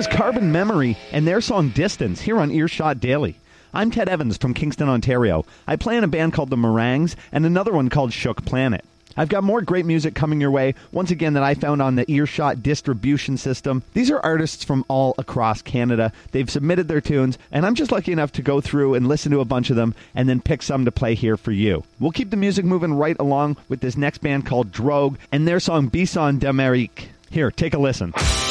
was Carbon Memory and their song Distance here on Earshot Daily. I'm Ted Evans from Kingston, Ontario. I play in a band called The Meringues and another one called Shook Planet. I've got more great music coming your way, once again, that I found on the Earshot distribution system. These are artists from all across Canada. They've submitted their tunes, and I'm just lucky enough to go through and listen to a bunch of them and then pick some to play here for you. We'll keep the music moving right along with this next band called Drogue and their song Bison d'Amérique. Here, take a listen.